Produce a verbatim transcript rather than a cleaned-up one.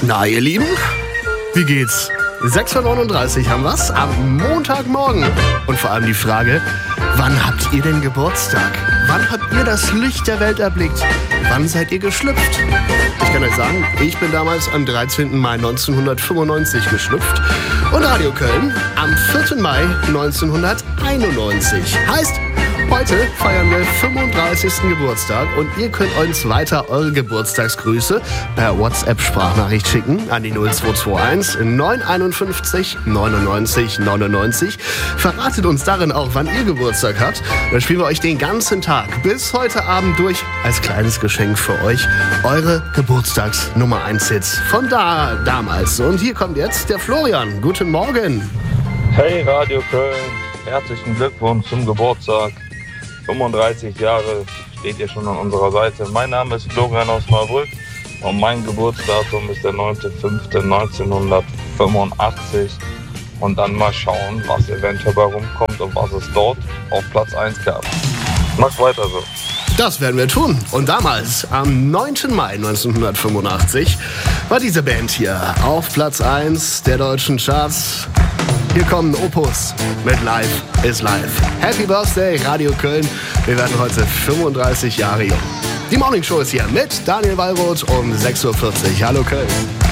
Na, ihr Lieben, wie geht's? sechs Uhr neununddreißig haben wir's am Montagmorgen. Und vor allem die Frage, wann habt ihr denn Geburtstag? Wann habt ihr das Licht der Welt erblickt? Wann seid ihr geschlüpft? Ich kann euch sagen, ich bin damals am dreizehnten Mai neunzehnhundertfünfundneunzig geschlüpft. Und Radio Köln am vierten Mai neunzehnhunderteinundneunzig. Heißt, heute feiern wir fünfunddreißigsten Geburtstag und ihr könnt uns weiter eure Geburtstagsgrüße per WhatsApp-Sprachnachricht schicken an die null zwei zwei eins neun fünf eins neunundneunzig neunundneunzig. Verratet uns darin auch, wann ihr Geburtstag habt. Dann spielen wir euch den ganzen Tag bis heute Abend durch als kleines Geschenk für euch eure Geburtstags-Nummer eins Hits von da damals. Und hier kommt jetzt der Florian. Guten Morgen. Hey Radio Köln, herzlichen Glückwunsch zum Geburtstag. fünfunddreißig Jahre steht ihr schon an unserer Seite. Mein Name ist Florian aus Marburg und mein Geburtsdatum ist der neunter fünfter neunzehnhundertfünfundachtzig. Und dann mal schauen, was eventuell bei rumkommt und was es dort auf Platz eins gab. Macht weiter so. Das werden wir tun. Und damals, am neunten Mai neunzehnhundertfünfundachtzig, war diese Band hier auf Platz eins der deutschen Charts. Hier kommen Opus mit Life is Life. Happy Birthday, Radio Köln. Wir werden heute fünfunddreißig Jahre jung. Die Morning Show ist hier mit Daniel Wallroth um sechs Uhr vierzig. Hallo Köln.